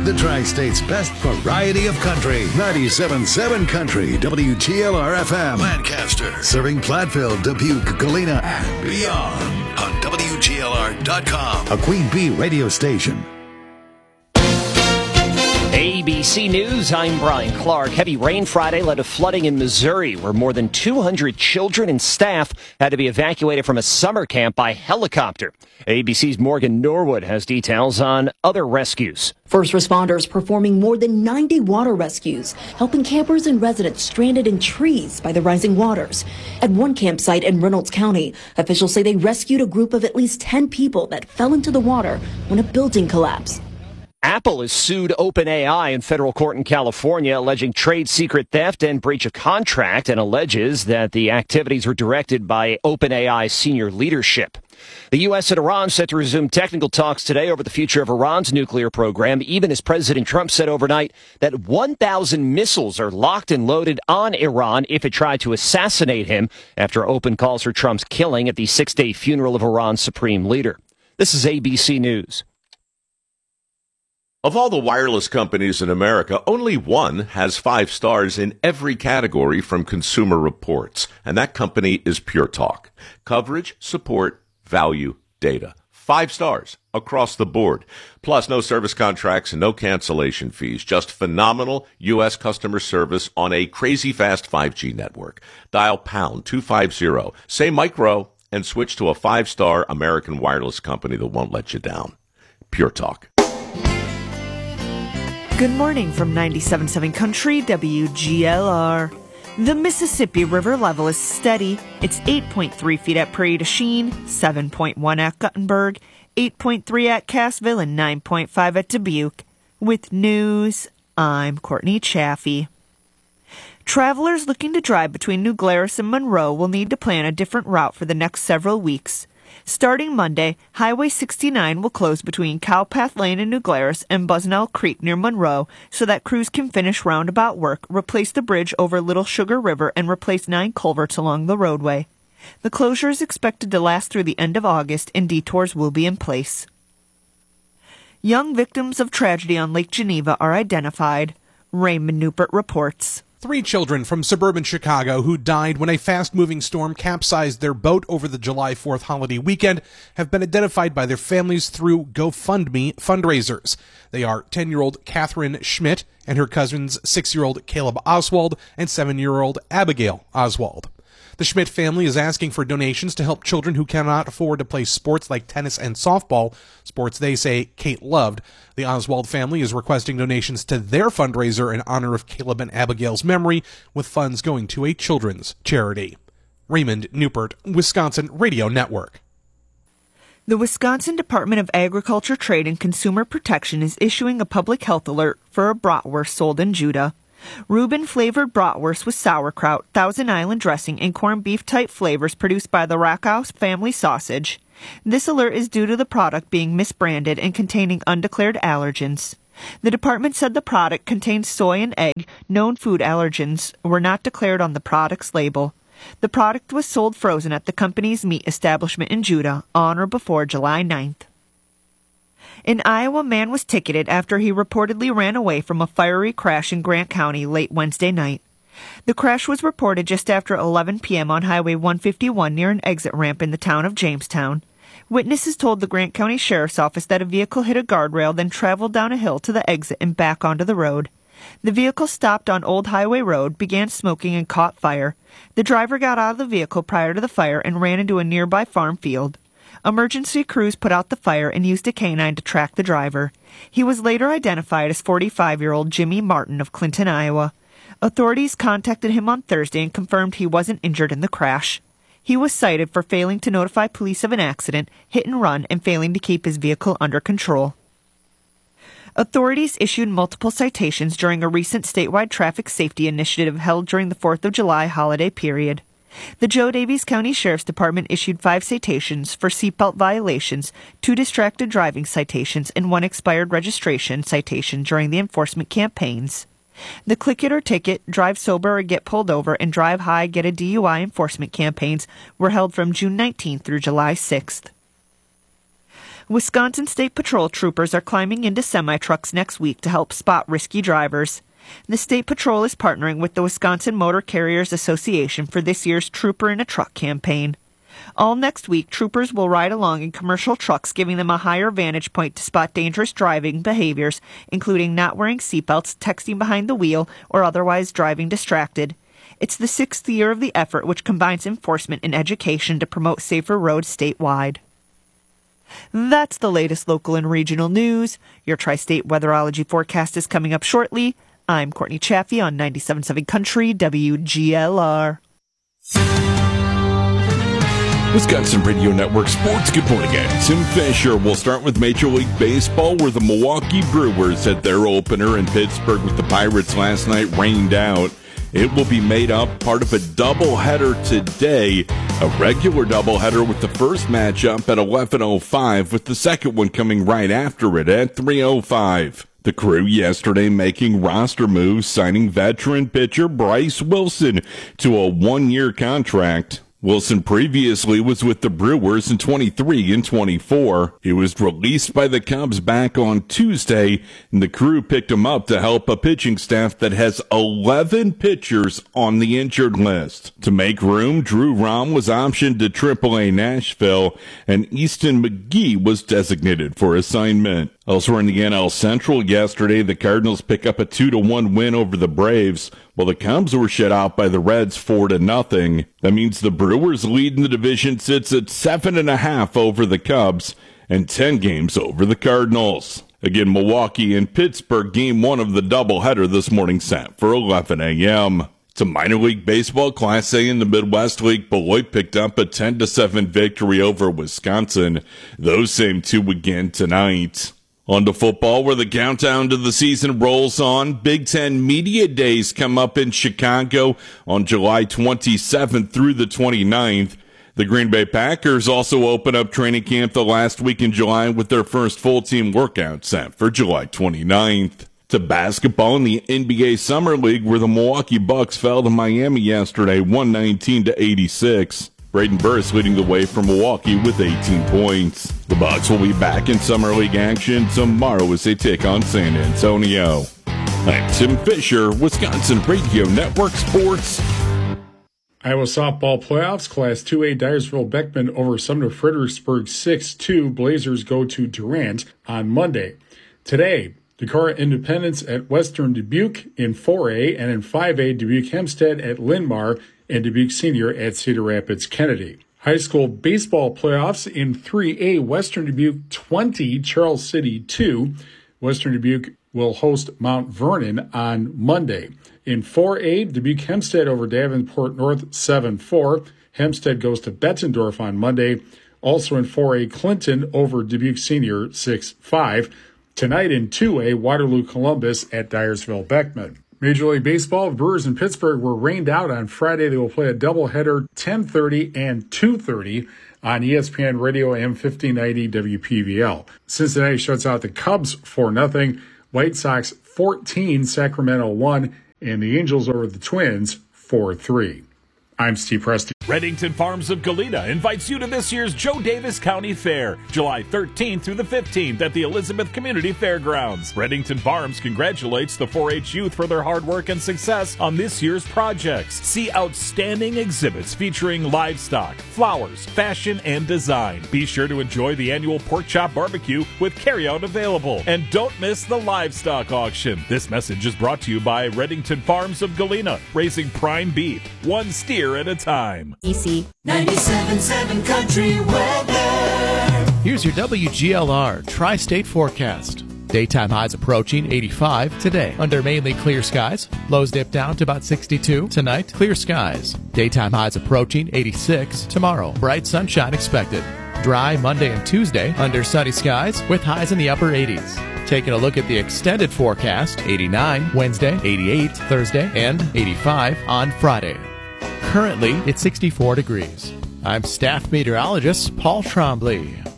The Tri-State's best variety of country. 97.7 Country, WGLR-FM. Lancaster. Serving Platteville, Dubuque, Galena, and beyond. On WGLR.com. A Queen Bee radio station. ABC News, I'm Brian Clark. Heavy rain Friday led to flooding in Missouri, where more than 200 children and staff had to be evacuated from a summer camp by helicopter. ABC's Morgan Norwood has details on other rescues. First responders performing more than 90 water rescues, helping campers and residents stranded in trees by the rising waters. At one campsite in Reynolds County, officials say they rescued a group of at least 10 people that fell into the water when a building collapsed. Apple has sued OpenAI in federal court in California, alleging trade secret theft and breach of contract, and alleges that the activities were directed by OpenAI senior leadership. The U.S. and Iran set to resume technical talks today over the future of Iran's nuclear program, even as President Trump said overnight that 1,000 missiles are locked and loaded on Iran if it tried to assassinate him, after open calls for Trump's killing at the six-day funeral of Iran's supreme leader. This is ABC News. Of all the wireless companies in America, only one has 5 stars in every category from Consumer Reports, and that company is Pure Talk. Coverage, support, value, data. 5 stars across the board. Plus, no service contracts and no cancellation fees. Just phenomenal U.S. customer service on a crazy fast 5G network. Dial pound 250, say micro, and switch to a 5-star American wireless company that won't let you down. Pure Talk. Good morning from 97.7 Country, WGLR. The Mississippi River level is steady. It's 8.3 feet at Prairie du Chien, 7.1 at Guttenberg, 8.3 at Cassville, and 9.5 at Dubuque. With news, I'm Courtney Chaffee. Travelers looking to drive between New Glarus and Monroe will need to plan a different route for the next several weeks. Starting Monday, Highway 69 will close between Cowpath Lane in New Glarus and Buzznell Creek near Monroe so that crews can finish roundabout work, replace the bridge over Little Sugar River, and replace 9 culverts along the roadway. The closure is expected to last through the end of August, and detours will be in place. Young victims of tragedy on Lake Geneva are identified. Raymond Newport reports. 3 children from suburban Chicago who died when a fast-moving storm capsized their boat over the July 4th holiday weekend have been identified by their families through GoFundMe fundraisers. They are 10-year-old Catherine Schmidt and her cousins 6-year-old Caleb Oswald and 7-year-old Abigail Oswald. The Schmidt family is asking for donations to help children who cannot afford to play sports like tennis and softball, sports they say Kate loved. The Oswald family is requesting donations to their fundraiser in honor of Caleb and Abigail's memory, with funds going to a children's charity. Raymond Newport, Wisconsin Radio Network. The Wisconsin Department of Agriculture, Trade, and Consumer Protection is issuing a public health alert for a bratwurst sold in Judah. Reuben-flavored bratwurst with sauerkraut, Thousand Island dressing, and corned beef-type flavors produced by the Rackhouse family sausage. This alert is due to the product being misbranded and containing undeclared allergens. The department said the product contains soy and egg. Known food allergens were not declared on the product's label. The product was sold frozen at the company's meat establishment in Judah on or before July 9th. An Iowa man was ticketed after he reportedly ran away from a fiery crash in Grant County late Wednesday night. The crash was reported just after 11 p.m. on Highway 151 near an exit ramp in the town of Jamestown. Witnesses told the Grant County Sheriff's Office that a vehicle hit a guardrail, then traveled down a hill to the exit and back onto the road. The vehicle stopped on Old Highway Road, began smoking, and caught fire. The driver got out of the vehicle prior to the fire and ran into a nearby farm field. Emergency crews put out the fire and used a canine to track the driver. He was later identified as 45-year-old Jimmy Martin of Clinton, Iowa. Authorities contacted him on Thursday and confirmed he wasn't injured in the crash. He was cited for failing to notify police of an accident, hit and run, and failing to keep his vehicle under control. Authorities issued multiple citations during a recent statewide traffic safety initiative held during the 4th of July holiday period. The Joe Daviess County Sheriff's Department issued 5 citations for seatbelt violations, 2 distracted driving citations, and 1 expired registration citation during the enforcement campaigns. The Click It or Ticket, Drive Sober or Get Pulled Over, and Drive High, Get a DUI enforcement campaigns were held from June 19th through July 6th. Wisconsin State Patrol troopers are climbing into semi-trucks next week to help spot risky drivers. The State Patrol is partnering with the Wisconsin Motor Carriers Association for this year's Trooper in a Truck campaign. All next week, troopers will ride along in commercial trucks, giving them a higher vantage point to spot dangerous driving behaviors, including not wearing seatbelts, texting behind the wheel, or otherwise driving distracted. It's the 6th year of the effort, which combines enforcement and education to promote safer roads statewide. That's the latest local and regional news. Your Tri-State Weatherology forecast is coming up shortly. I'm Courtney Chaffee on 97.7 Country WGLR. Wisconsin Radio Network Sports. Good morning, I'm Tim Fisher. We'll start with Major League Baseball, where the Milwaukee Brewers had their opener in Pittsburgh with the Pirates last night rained out. It will be made up part of a doubleheader today, a regular doubleheader with the first matchup at 11:05, with the second one coming right after it at 3:05. The Crew yesterday making roster moves, signing veteran pitcher Bryce Wilson to a one-year contract. Wilson previously was with the Brewers in 23 and 24. He was released by the Cubs back on Tuesday, and the Crew picked him up to help a pitching staff that has 11 pitchers on the injured list. To make room, Drew Rom was optioned to AAA Nashville, and Easton McGee was designated for assignment. Elsewhere in the NL Central yesterday, the Cardinals pick up a 2-1 win over the Braves, while the Cubs were shut out by the Reds 4-0. That means the Brewers' lead in the division sits at 7.5 over the Cubs and 10 games over the Cardinals. Again, Milwaukee and Pittsburgh, game one of the doubleheader this morning set for 11 a.m. It's a minor league baseball Class A in the Midwest League. Beloit picked up a 10-7 victory over Wisconsin. Those same two again tonight. On to football, where the countdown to the season rolls on. Big Ten Media Days come up in Chicago on July 27th through the 29th. The Green Bay Packers also open up training camp the last week in July with their first full-team workout set for July 29th. To basketball in the NBA Summer League, where the Milwaukee Bucks fell to Miami yesterday, 119-86. Braden Burris leading the way for Milwaukee with 18 points. The Bucks will be back in Summer League action tomorrow as they take on San Antonio. I'm Tim Fisher, Wisconsin Radio Network Sports. Iowa softball playoffs, Class 2A, Dyersville Beckman over Sumner Fredericksburg 6-2. Blazers go to Durant on Monday. Today, Decorah Independence at Western Dubuque in 4A, and in 5A, Dubuque Hempstead at Linn-Mar, and Dubuque Senior at Cedar Rapids Kennedy. High school baseball playoffs in 3A, Western Dubuque 20, Charles City 2. Western Dubuque will host Mount Vernon on Monday. In 4A, Dubuque Hempstead over Davenport North 7-4. Hempstead goes to Bettendorf on Monday. Also in 4A, Clinton over Dubuque Senior 6-5. Tonight in 2A, Waterloo Columbus at Dyersville Beckman. Major League Baseball, Brewers in Pittsburgh were rained out on Friday. They will play a doubleheader 10:30 and 2:30 on ESPN Radio AM 1590 WPVL. Cincinnati shuts out the Cubs 4-0. White Sox 14, Sacramento 1, and the Angels over the Twins 4-3. I'm Steve Presti. Reddington Farms of Galena invites you to this year's Joe Davis County Fair, July 13th through the 15th at the Elizabeth Community Fairgrounds. Reddington Farms congratulates the 4-H youth for their hard work and success on this year's projects. See outstanding exhibits featuring livestock, flowers, fashion, and design. Be sure to enjoy the annual pork chop barbecue with carryout available. And don't miss the livestock auction. This message is brought to you by Reddington Farms of Galena, raising prime beef, one steer at a time. EC 97.7 Country Weather. Here's your WGLR Tri-State forecast. Daytime highs approaching 85 today. Under mainly clear skies. Lows dip down to about 62 tonight. Clear skies. Daytime highs approaching 86 tomorrow. Bright sunshine expected. Dry Monday and Tuesday under sunny skies with highs in the upper 80s. Taking a look at the extended forecast, 89 Wednesday, 88 Thursday, and 85 on Friday. Currently, it's 64 degrees. I'm staff meteorologist Paul Trombley.